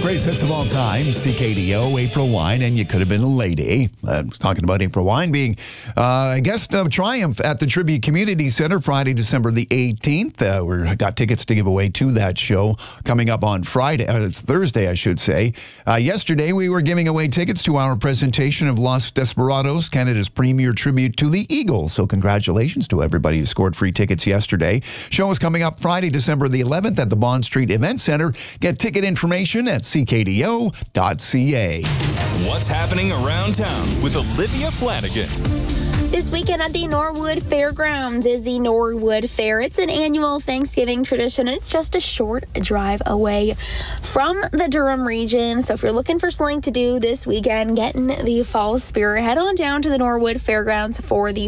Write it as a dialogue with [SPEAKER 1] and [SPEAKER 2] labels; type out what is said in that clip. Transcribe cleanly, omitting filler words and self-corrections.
[SPEAKER 1] Greatest hits of all time, CKDO, April Wine, and You Could Have Been a Lady. I was talking about April Wine being a guest of Triumph at the Tribute Community Center Friday, December the 18th. We've got tickets to give away to that show coming up on Friday. It's Thursday, I should say. Yesterday, we were giving away tickets to our presentation of Los Desperados, Canada's premier tribute to the Eagles. So congratulations to everybody who scored free tickets yesterday. Show is coming up Friday, December the 11th at the Bond Street Event Center. Get ticket information at ckdo.ca.
[SPEAKER 2] What's happening around town with Olivia Flanagan.
[SPEAKER 3] This weekend at the Norwood Fairgrounds is the Norwood Fair. It's an annual Thanksgiving tradition, and it's just a short drive away from the Durham region. So if you're looking for something to do this weekend, get in the fall spirit, head on down to the Norwood Fairgrounds for the